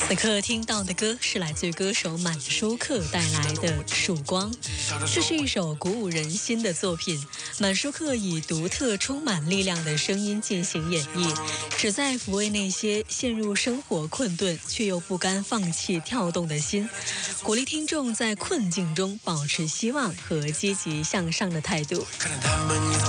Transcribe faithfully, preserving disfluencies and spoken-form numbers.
此刻听到的歌是来自歌手满舒克带来的《曙光》，这是一首鼓舞人心的作品。满舒克以独特、充满力量的声音进行演绎，旨在抚慰那些陷入生活困顿却又不甘放弃跳动的心，鼓励听众在困境中保持希望和积极向上的态度。